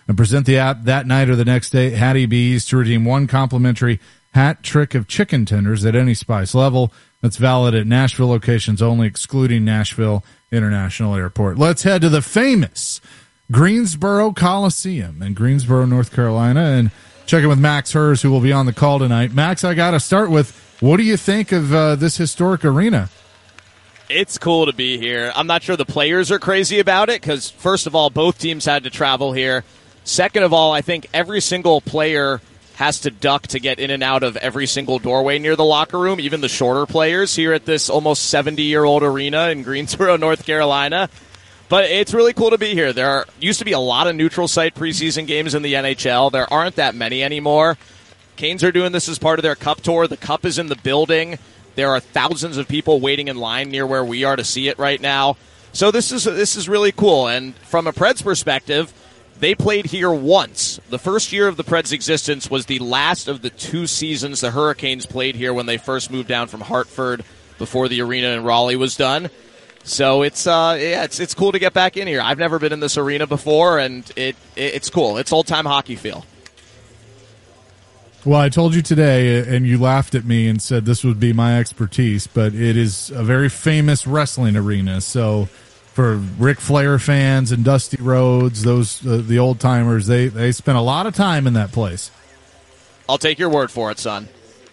and present the app that night or the next day at Hattie B's to redeem one complimentary hat trick of chicken tenders at any spice level. That's valid at Nashville locations only, excluding Nashville International Airport. Let's head to the famous Greensboro Coliseum in Greensboro, North Carolina, and check in with Max Hers, who will be on the call tonight. Max, I got to start with, what do you think of this historic arena? It's cool to be here. I'm not sure the players are crazy about it because, first of all, both teams had to travel here. Second of all, I think every single player has to duck to get in and out of every single doorway near the locker room, even the shorter players here at this almost 70-year-old arena in Greensboro, North Carolina. But it's really cool to be here. There used to be a lot of neutral site preseason games in the NHL. There aren't that many anymore. Canes are doing this as part of their Cup tour. The Cup is in the building. There are thousands of people waiting in line near where we are to see it right now. So this is really cool. And from a Preds perspective, they played here once. The first year of the Preds' existence was the last of the 2 seasons the Hurricanes played here when they first moved down from Hartford before the arena in Raleigh was done. So it's cool to get back in here. I've never been in this arena before, and it's cool. It's old-time hockey feel. Well, I told you today, and you laughed at me and said this would be my expertise, but it is a very famous wrestling arena. So for Ric Flair fans and Dusty Rhodes, those the old-timers, they spent a lot of time in that place. I'll take your word for it, son.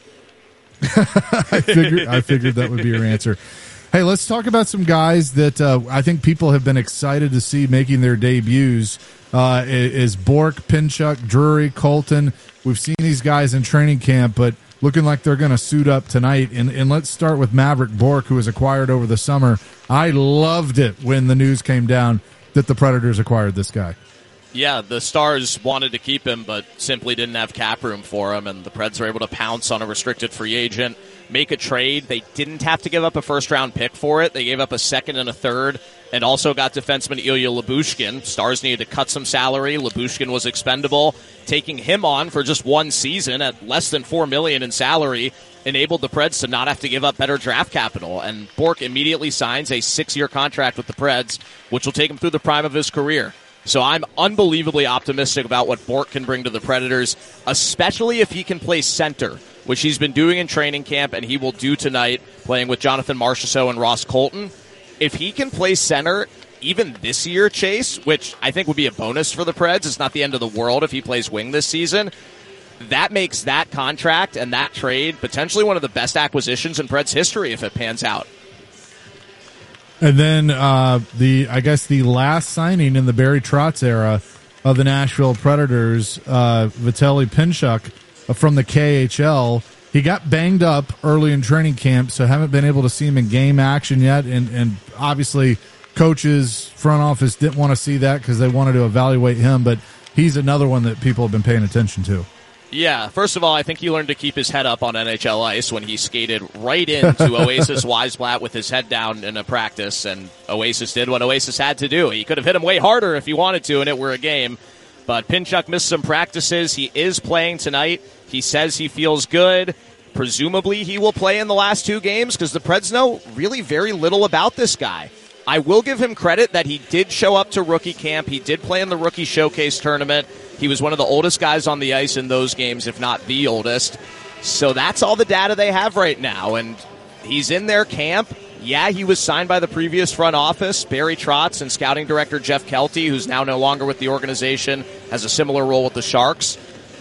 I figured that would be your answer. Hey, let's talk about some guys that I think people have been excited to see making their debuts. Is Bourque, Pinchuk, Drury, Colton. We've seen these guys in training camp, but looking like they're going to suit up tonight. And let's start with Maverick Bourque, who was acquired over the summer. I loved it when the news came down that the Predators acquired this guy. Yeah, the Stars wanted to keep him, but simply didn't have cap room for him, and the Preds were able to pounce on a restricted free agent, make a trade. They didn't have to give up a first-round pick for it. They gave up a second and a third, and also got defenseman Ilya Lyubushkin. Stars needed to cut some salary. Lyubushkin was expendable. Taking him on for just one season at less than $4 million in salary enabled the Preds to not have to give up better draft capital, and Bourque immediately signs a 6-year contract with the Preds, which will take him through the prime of his career. So I'm unbelievably optimistic about what Bourque can bring to the Predators, especially if he can play center, which he's been doing in training camp, and he will do tonight, playing with Jonathan Marchessault and Ross Colton. If he can play center even this year, Chase, which I think would be a bonus for the Preds, it's not the end of the world if he plays wing this season, that makes that contract and that trade potentially one of the best acquisitions in Preds history if it pans out. And then the last signing in the Barry Trotz era of the Nashville Predators, Vitaly Pinchuk from the KHL. He got banged up early in training camp, so haven't been able to see him in game action yet. And obviously, coaches, front office didn't want to see that because they wanted to evaluate him. But he's another one that people have been paying attention to. Yeah, first of all, I think he learned to keep his head up on NHL ice when he skated right into Oasis Weisblatt with his head down in a practice, and Oasis did what Oasis had to do. He could have hit him way harder if he wanted to, and it were a game. But Pinchuk missed some practices. He is playing tonight. He says he feels good. Presumably he will play in the last 2 games because the Preds know really very little about this guy. I will give him credit that he did show up to rookie camp. He did play in the rookie showcase tournament. He was one of the oldest guys on the ice in those games, if not the oldest. So that's all the data they have right now. And he's in their camp. Yeah, he was signed by the previous front office, Barry Trotz, and scouting director Jeff Kelty, who's now no longer with the organization, has a similar role with the Sharks.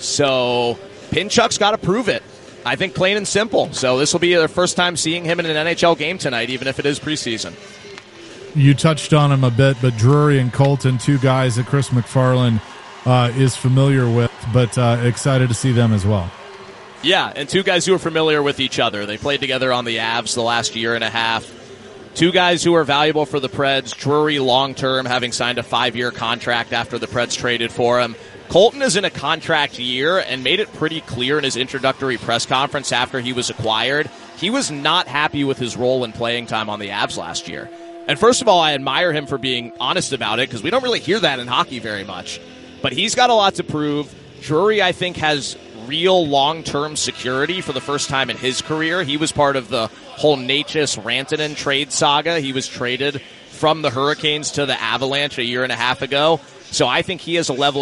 So Pinchuk's got to prove it. I think plain and simple. So this will be their first time seeing him in an NHL game tonight, even if it is preseason. You touched on him a bit, but Drury and Colton, 2 guys that Chris McFarland is familiar with, but excited to see them as well. Yeah, and 2 guys who are familiar with each other. They played together on the Avs the last year and a half. 2 guys who are valuable for the Preds. Drury long-term, having signed a 5-year contract after the Preds traded for him. Colton is in a contract year and made it pretty clear in his introductory press conference after he was acquired. He was not happy with his role in playing time on the Avs last year. And first of all, I admire him for being honest about it because we don't really hear that in hockey very much. But he's got a lot to prove. Drury, I think, has real long-term security for the first time in his career. He was part of the whole Necas Rantanen trade saga. He was traded from the Hurricanes to the Avalanche a year and a half ago. So I think he has a level